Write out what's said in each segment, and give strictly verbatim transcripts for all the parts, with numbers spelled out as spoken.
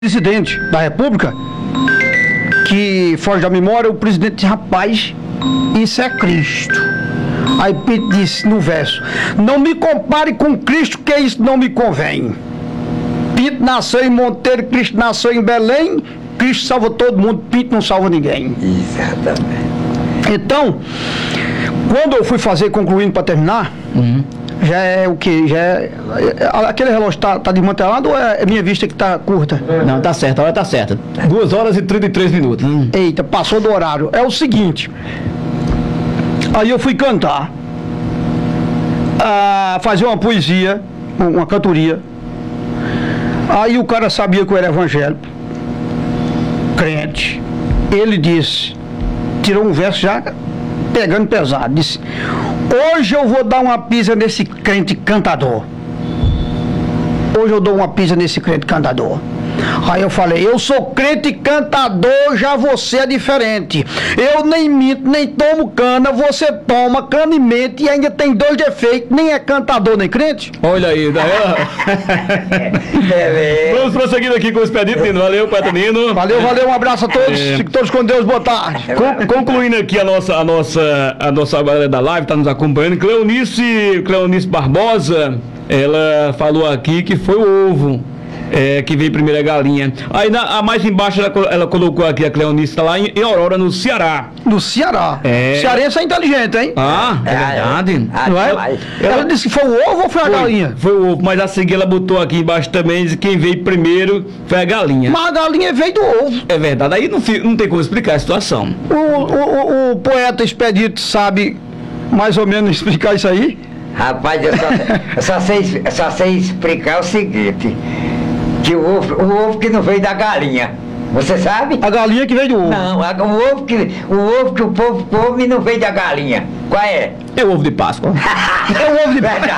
presidente da República, que foge da memória, o presidente disse, rapaz, isso é Cristo. Aí Pinto disse no verso, não me compare com Cristo, que isso não me convém. Pinto nasceu em Monteiro, Cristo nasceu em Belém, Cristo salva todo mundo, Pinto não salva ninguém. Exatamente. Então, quando eu fui fazer, concluindo para terminar, uhum. já é o que? Já é, aquele relógio está tá desmantelado ou é minha vista que está curta? Não, tá certo, a hora tá certa. duas horas e trinta e três minutos. Hum. Eita, passou do horário. É o seguinte, aí eu fui cantar, a fazer uma poesia, uma cantoria. Aí o cara sabia que eu era evangélico, crente. Ele disse, tirou um verso já pegando pesado, disse, hoje eu vou dar uma pisa nesse crente cantador. Hoje eu dou uma pisa nesse crente cantador. Aí eu falei, eu sou crente cantador, já você é diferente. Eu nem minto, nem tomo cana, você toma cana e mente e ainda tem dois defeitos, nem é cantador nem crente. Olha aí, daí vamos prosseguindo aqui com o Expedito Nino. Valeu, Poeta Nino. Valeu, valeu, um abraço a todos, é... fiquem todos com Deus, boa tarde. Con concluindo aqui a nossa, a nossa, a nossa galera da live, está nos acompanhando, Cleonice, Cleonice Barbosa, ela falou aqui que foi o ovo. É, que veio primeiro a galinha. Aí na, a mais embaixo ela, ela colocou aqui, a Cleonice está lá em, em Aurora, no Ceará. No Ceará? É. Cearense é inteligente, hein? Ah, é, é verdade. Ah, não é? Ela, ela disse que foi o ovo ou foi a foi, galinha? Foi o ovo, mas a seguir ela botou aqui embaixo também, diz que quem veio primeiro foi a galinha. Mas a galinha veio do ovo. É verdade, aí não, não tem como explicar a situação. O, o, o, o poeta Expedito sabe mais ou menos explicar isso aí? Rapaz, eu só, eu só, sei, eu só sei explicar o seguinte, que o ovo, o ovo que não veio da galinha, você sabe? A galinha que veio do ovo. Não, a, o, ovo que, o ovo que o povo come não veio da galinha. Qual é? É o ovo de Páscoa. É o ovo de Páscoa.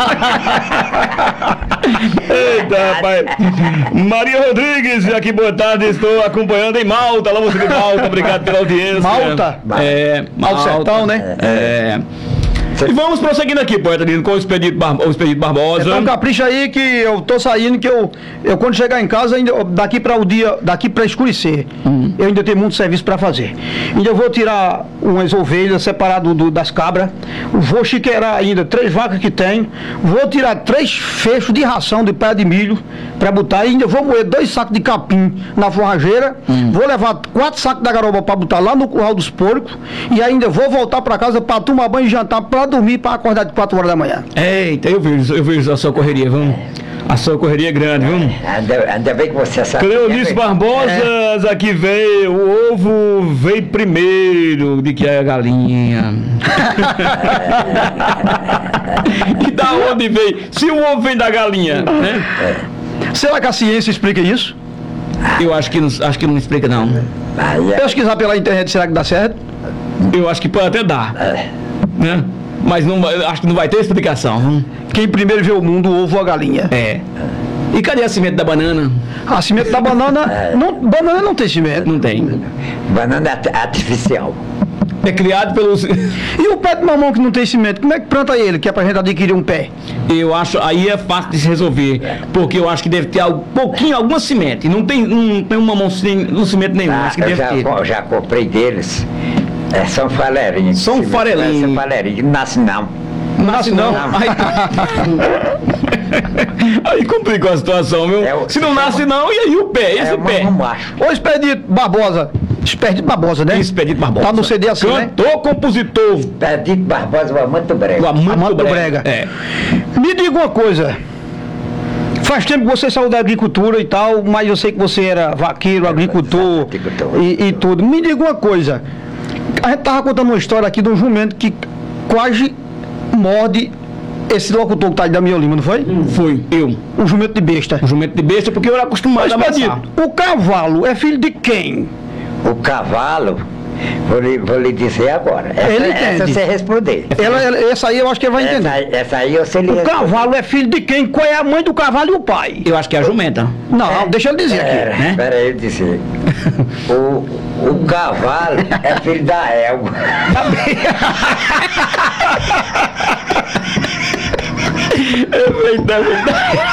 Eita, rapaz. Maria Rodrigues, aqui, boa tarde, estou acompanhando em Malta, lá você de Malta, obrigado pela audiência. Malta? É, Malta Sertão, né? É. E vamos prosseguindo aqui, Poeta Nino, com o Expedito, Bar o Expedito Barbosa. Então capricha aí que eu tô saindo, que eu, eu quando chegar em casa, ainda, daqui para o dia, daqui para escurecer, uhum. eu ainda tenho muito serviço para fazer. Ainda vou tirar umas ovelhas separadas do, das cabras, vou chiqueirar ainda três vacas que tem, vou tirar três fechos de ração de pé de milho para botar, e ainda vou moer dois sacos de capim na forrageira, uhum. vou levar quatro sacos da garoba para botar lá no curral dos porcos, e ainda vou voltar para casa para tomar banho e jantar para dormir para acordar de quatro horas da manhã. Eita, eu vejo, eu vejo a sua correria, vamos. A sua correria é grande, vamos. Ainda, ainda bem que você sabe. Cleonice Barbosa, é. Aqui veio, o ovo veio primeiro de que é a galinha. E da onde veio? Se o ovo vem da galinha, né? É. Será que a ciência explica isso? Eu acho que não, acho que não explica, não. Pesquisar pela internet, será que dá certo? Eu acho que pode até dar. Né? Mas não, acho que não vai ter explicação. Hum? Quem primeiro vê o mundo, o ovo ou a galinha? É. E cadê a semente da banana? A semente da banana, não, banana não tem semente. Não tem. Banana artificial. É criado pelos... E o pé de mamão que não tem semente, como é que planta ele, que é pra gente adquirir um pé? Eu acho, aí é fácil de se resolver, porque eu acho que deve ter um pouquinho, alguma semente. Não tem, não tem um mamão sem um semente nenhum, ah, acho que eu deve já, ter. Eu já comprei deles. É, são farelinhos. São farelinhos. São farelinhos, não nasce não. Não nasce não. não. Aí... aí complicou a situação, viu? É o... Se não nasce não, e aí o pé? Esse é pé? Um Ô Expedito Barbosa. Expedito Barbosa, né? Expedito Barbosa. Tá no C D assim, Cantor, né? compositor. Expedito Barbosa, o Amanto Brega. O Amanto, Amanto Brega. Brega. É. Me diga uma coisa. Faz tempo que você saiu da agricultura e tal, mas eu sei que você era vaqueiro, agricultor e, e tudo. Me diga uma coisa. A gente tava contando uma história aqui de um jumento que quase morde esse locutor que tá aí da minha Lima, não foi? Hum. Foi, eu. Um jumento de besta. Um jumento de besta, porque eu era acostumado a amassar. O cavalo é filho de quem? O cavalo, vou lhe, vou lhe dizer agora. Essa, ele entende. Essa você responder. Ela, ela, essa aí eu acho que ele vai entender. Essa, essa aí eu sei lhe O responder. cavalo é filho de quem? Qual é a mãe do cavalo e o pai? Eu acho que é a jumenta. Não, é, deixa ele dizer aqui. É, né? Espera aí dizer. O, o cavalo é filho da égua. É verdade.